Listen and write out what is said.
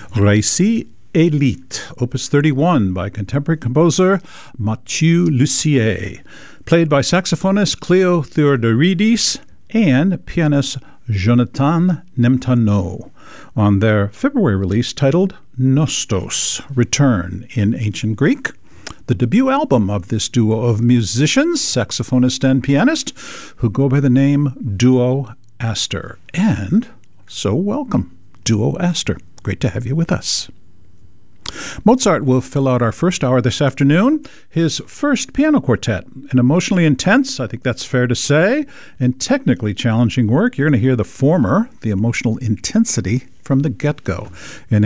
Récit Élite, Opus 31 by contemporary composer Mathieu Lussier, played by saxophonist Cleo Theodoridis and pianist Jonathan Nemtano, on their February release titled Nostos, Return in Ancient Greek, the debut album of this duo of musicians, saxophonist and pianist, who go by the name Duo Astor. And so welcome, Duo Astor. Great to have you with us. Mozart will fill out our first hour this afternoon, his first piano quartet, an emotionally intense, I think that's fair to say, and technically challenging work. You're going to hear the former, the emotional intensity, from the get-go. In